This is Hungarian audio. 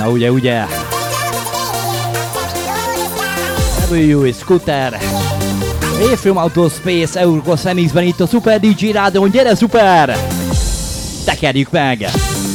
Na ugye. WU Scooter. From Outer Space, Eurocos Remixben itt a Super DJ Rádion. Gyere Super! Tekerjük meg!